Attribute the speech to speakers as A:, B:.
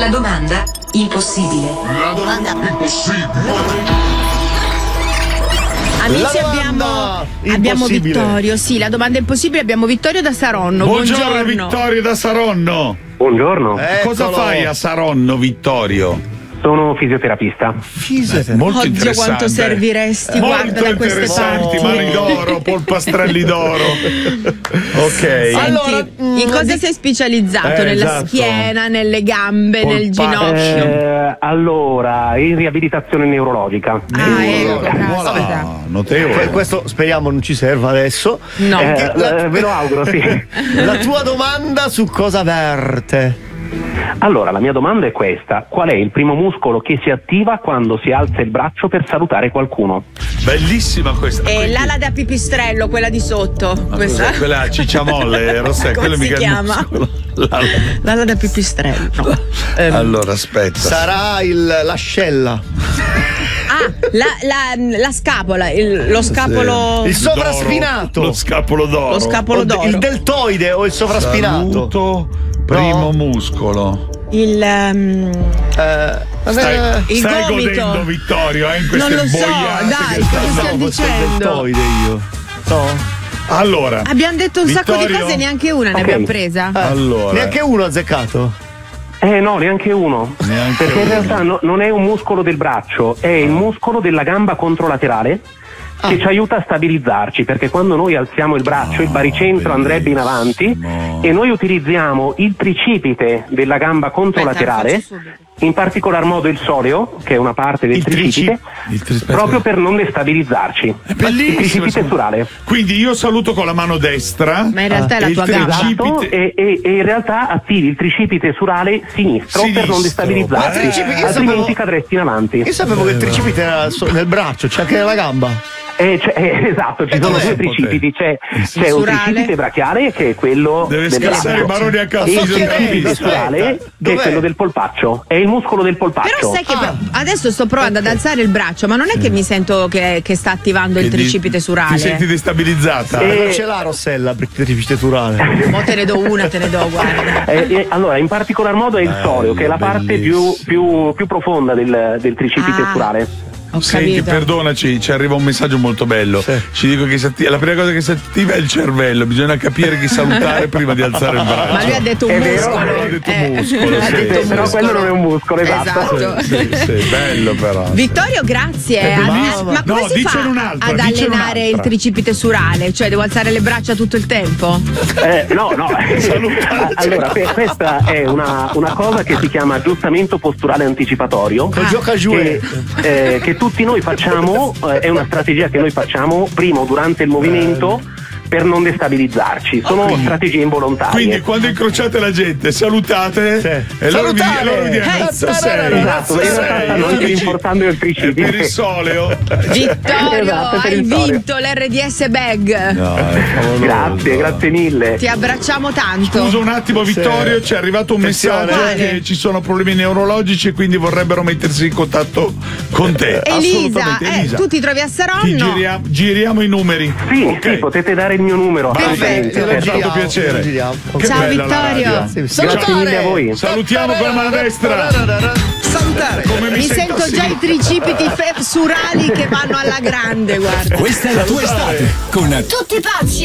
A: La domanda impossibile.
B: La domanda impossibile.
C: Amici, abbiamo Vittorio. Sì, la domanda impossibile. Abbiamo Vittorio da Saronno.
D: Buongiorno Vittorio da Saronno.
E: Buongiorno.
D: Cosa fai a Saronno, Vittorio?
E: Sono fisioterapista.
D: Molto
C: Oddio,
D: interessante.
C: quanto serviresti, guarda, da queste parti.
D: Mani d'oro, polpastrelli d'oro. Ok.
C: Senti,
F: Allora,
C: in cosa sei specializzato? Nella
D: esatto.
C: schiena, nelle gambe, nel ginocchio?
E: Allora, in riabilitazione neurologica.
C: Ah, ecco, caspita.
D: Notevole.
F: Questo speriamo non ci serva adesso.
C: No.
E: Ve lo auguro, sì.
F: La tua domanda su cosa verte?
E: Allora, la mia domanda è questa: qual è il primo muscolo che si attiva quando si alza il braccio per salutare qualcuno?
D: Bellissima questa.
C: L'ala da pipistrello, quella di sotto. Questa.
D: Quella cicciamolle, Rossè,
C: Come
D: quello
C: si
D: mica è il
C: chiama?
D: muscolo.
C: L'ala da pipistrello. No.
D: Allora, aspetta.
F: Sarà l'ascella.
C: La scapola, lo scapolo.
F: Il sovraspinato.
D: Lo scapolo d'oro.
C: Lo scapolo d'oro.
F: Il deltoide o il sovraspinato.
D: Saluto, primo muscolo.
C: Il
D: Stai
C: gomito.
D: godendo, Vittorio, in queste
C: Non lo so,
D: boiate
C: dai,
D: che
C: cosa
D: stanno-
C: stiamo
F: Il
C: dicendo?
F: deltoide io. No.
D: Allora,
C: Abbiamo detto un sacco di
D: Vittorio?
C: cose, neanche una ne
E: Ok.
C: abbiamo presa.
D: allora.
F: Neanche uno azzeccato.
E: No, neanche uno.
D: Neanche
E: Perché in
D: uno.
E: realtà non è un muscolo del braccio, è il muscolo della gamba controlaterale che ci aiuta a stabilizzarci, perché quando noi alziamo il braccio il baricentro andrebbe in avanti e noi utilizziamo il tricipite della gamba controlaterale,
C: Aspetta, faccio subito.
E: in particolar modo il soleo, che è una parte del
F: Il
E: tricipite,
D: Proprio
E: proprio per non destabilizzarci.
D: È bellissimo.
E: Il tricipite surale.
D: Quindi io saluto con la mano destra.
C: Ma in realtà è la
D: e
C: tua
D: il
C: gamba.
D: tricipite-
E: Esatto, e in realtà attivi il tricipite surale sinistro per non destabilizzarti,
F: tricipite, io
E: altrimenti
F: sapevo-
E: cadresti in avanti.
F: Io sapevo che il tricipite era nel braccio, c'è anche nella gamba.
E: Esatto, ci sono
F: dov'è?
E: due tricipiti, c'è un
C: surale.
E: tricipite brachiale che è quello
D: Deve
E: del
D: scassare
E: braccio,
D: i baroni a
E: e il
D: cazzo.
E: tricipite surale che è
F: Dov'è?
E: quello del polpaccio, è il muscolo del polpaccio.
C: Però sai che adesso sto provando ad alzare il braccio, ma non è che mi sento che sta attivando il tricipite surale.
D: Ti senti destabilizzata?
F: Non ce l'ha Rossella per il tricipite surale.
C: Mo te ne do una, te ne do, guarda.
E: Allora, in particolar modo è il soleo, che è la parte più profonda del tricipite
C: Ah.
E: surale.
C: Ho
D: Senti,
C: capito.
D: perdonaci, ci arriva un messaggio molto bello.
F: Sì.
D: Ci dico che la prima cosa che si attiva è il cervello, bisogna capire chi salutare prima di alzare il braccio.
C: Ma lui ha detto un
E: È vero?
C: muscolo.
D: Ha detto muscolo,
C: ha
D: sì.
C: detto
E: Però
C: muscolo.
E: quello non è un muscolo, esatto.
D: Sì, bello però.
C: Vittorio, grazie. Ma come
D: No,
C: si fa
D: dicene un'altra,
C: ad
D: dicene
C: allenare
D: un'altra.
C: il tricipite surale? Cioè, devo alzare le braccia tutto il tempo?
E: No. Allora, questa è una cosa che si chiama aggiustamento posturale anticipatorio.
F: Gioca giù.
E: Che tutti noi facciamo, è una strategia che noi facciamo prima o durante il movimento per non destabilizzarci. Sono strategie involontarie.
D: Quindi quando incrociate la gente, salutate e loro vi dicono cazzo sei.
E: Esatto, in realtà stanno anche importando il
D: E per il
E: tricipite.
D: soleo.
C: Vittorio,
E: Esatto, per
C: hai
E: il soleo.
C: vinto l'RDS bag.
E: Grazie mille.
C: Ti abbracciamo tanto.
D: Scusa un attimo Vittorio, ci è arrivato un messaggio
C: Quale?
D: che ci sono problemi neurologici e quindi vorrebbero mettersi in contatto con te.
C: Elisa,
D: Assolutamente, Elisa.
C: tu ti trovi a
D: Ti
C: Saronno?
D: giriamo i numeri.
E: Sì,
D: Ok.
E: sì, potete dare il mio numero.
C: Perfetto.
D: Mi ha fatto piacere. Che
C: Ciao,
D: bella la
C: Vittorio.
D: radio.
E: Grazie mille a voi.
D: Salutiamo con la mano destra.
F: Salutare.
D: Come
C: Mi sento già i tricipiti surali che vanno alla grande, guarda.
G: Questa è la tua estate con
A: Tutti pazzi!